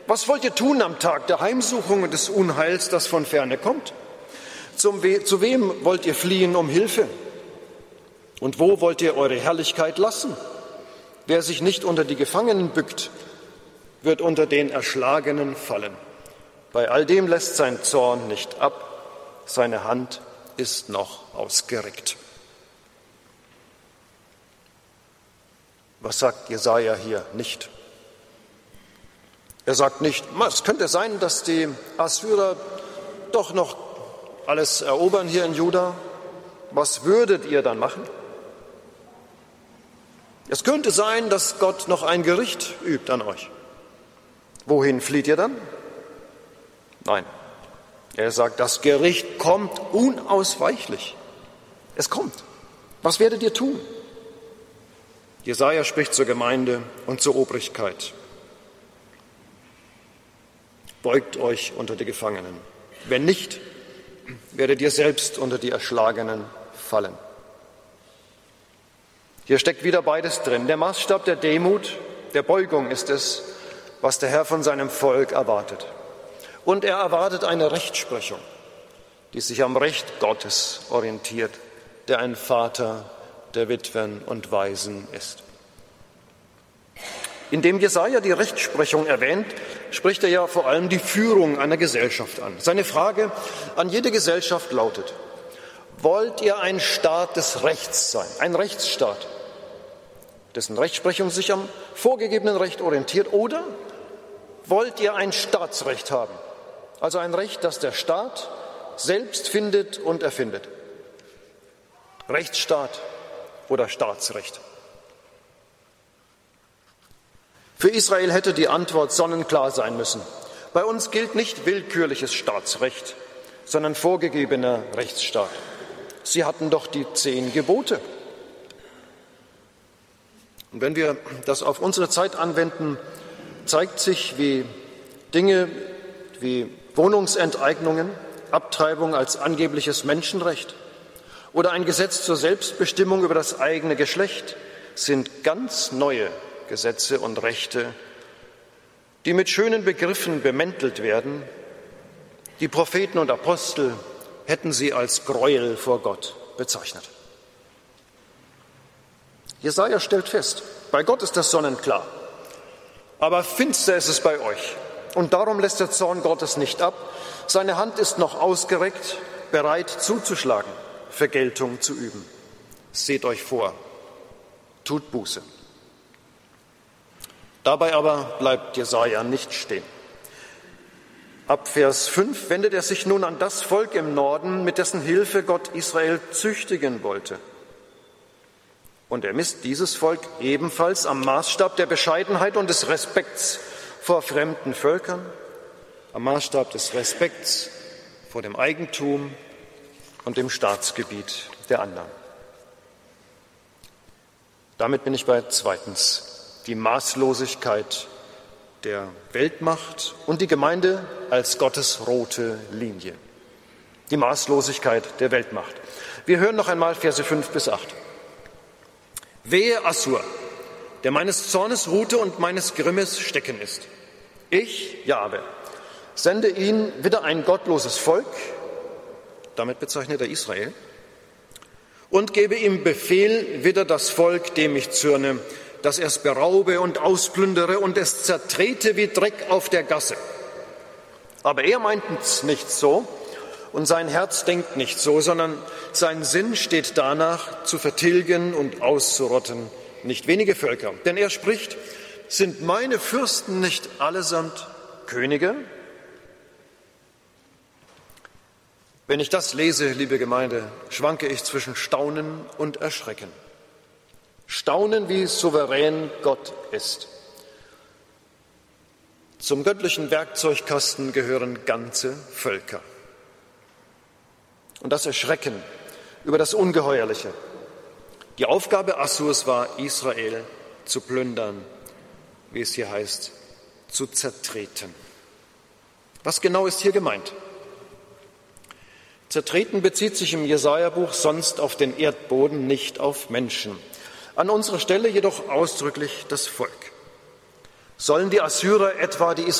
Was wollt ihr tun am Tag der Heimsuchung und des Unheils, das von ferne kommt? Zu wem wollt ihr fliehen um Hilfe? Und wo wollt ihr eure Herrlichkeit lassen? Wer sich nicht unter die Gefangenen bückt, wird unter den Erschlagenen fallen. Bei all dem lässt sein Zorn nicht ab, seine Hand ist noch ausgereckt. Was sagt Jesaja hier nicht? Er sagt nicht, es könnte sein, dass die Assyrer doch noch alles erobern hier in Juda. Was würdet ihr dann machen? Es könnte sein, dass Gott noch ein Gericht übt an euch. Wohin flieht ihr dann? Nein, er sagt, das Gericht kommt unausweichlich. Es kommt. Was werdet ihr tun? Jesaja spricht zur Gemeinde und zur Obrigkeit. Beugt euch unter die Gefangenen. Wenn nicht, werdet ihr selbst unter die Erschlagenen fallen. Hier steckt wieder beides drin. Der Maßstab der Demut, der Beugung ist es, was der Herr von seinem Volk erwartet. Und er erwartet eine Rechtsprechung, die sich am Recht Gottes orientiert, der ein Vater der Witwen und Waisen ist. Indem Jesaja die Rechtsprechung erwähnt, spricht er ja vor allem die Führung einer Gesellschaft an. Seine Frage an jede Gesellschaft lautet: Wollt ihr ein Staat des Rechts sein, ein Rechtsstaat, dessen Rechtsprechung sich am vorgegebenen Recht orientiert, oder wollt ihr ein Staatsrecht haben, also ein Recht, das der Staat selbst findet und erfindet? Rechtsstaat oder Staatsrecht? Für Israel hätte die Antwort sonnenklar sein müssen. Bei uns gilt nicht willkürliches Staatsrecht, sondern vorgegebener Rechtsstaat. Sie hatten doch die 10 Gebote. Und wenn wir das auf unsere Zeit anwenden, zeigt sich, wie Dinge wie Wohnungsenteignungen, Abtreibung als angebliches Menschenrecht oder ein Gesetz zur Selbstbestimmung über das eigene Geschlecht sind ganz neue Gesetze und Rechte, die mit schönen Begriffen bemäntelt werden. Die Propheten und Apostel hätten sie als Gräuel vor Gott bezeichnet. Jesaja stellt fest, bei Gott ist das sonnenklar, aber finster ist es bei euch. Und darum lässt der Zorn Gottes nicht ab. Seine Hand ist noch ausgereckt, bereit zuzuschlagen, Vergeltung zu üben. Seht euch vor, tut Buße. Dabei aber bleibt Jesaja nicht stehen. Ab Vers 5 wendet er sich nun an das Volk im Norden, mit dessen Hilfe Gott Israel züchtigen wollte. Und er misst dieses Volk ebenfalls am Maßstab der Bescheidenheit und des Respekts vor fremden Völkern, am Maßstab des Respekts vor dem Eigentum und dem Staatsgebiet der anderen. Damit bin ich bei zweitens. Die Maßlosigkeit der Weltmacht und die Gemeinde als Gottes rote Linie. Die Maßlosigkeit der Weltmacht. Wir hören noch einmal Verse 5 bis 8. Wehe Assur, der meines Zornes Rute und meines Grimmes Stecken ist. Ich, Jahwe, sende ihn wieder ein gottloses Volk, damit bezeichnet er Israel, und gebe ihm Befehl, wieder das Volk, dem ich zürne, dass er es beraube und ausplündere und es zertrete wie Dreck auf der Gasse. Aber er meint es nicht so und sein Herz denkt nicht so, sondern sein Sinn steht danach, zu vertilgen und auszurotten nicht wenige Völker. Denn er spricht, sind meine Fürsten nicht allesamt Könige? Wenn ich das lese, liebe Gemeinde, schwanke ich zwischen Staunen und Erschrecken. Staunen, wie souverän Gott ist. Zum göttlichen Werkzeugkasten gehören ganze Völker. Und das Erschrecken über das Ungeheuerliche. Die Aufgabe Assurs war, Israel zu plündern, wie es hier heißt, zu zertreten. Was genau ist hier gemeint? Zertreten bezieht sich im Jesaja-Buch sonst auf den Erdboden, nicht auf Menschen. An unserer Stelle jedoch ausdrücklich das Volk. Sollen die Assyrer etwa die